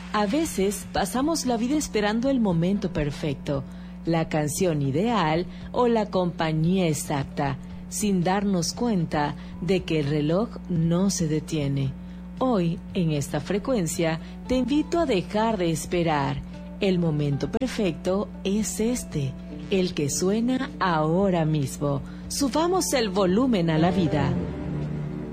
A veces pasamos la vida esperando el momento perfecto, la canción ideal o la compañía exacta, sin darnos cuenta de que el reloj no se detiene. Hoy, en esta frecuencia, te invito a dejar de esperar. El momento perfecto es el que suena ahora mismo. Subamos el volumen a la vida.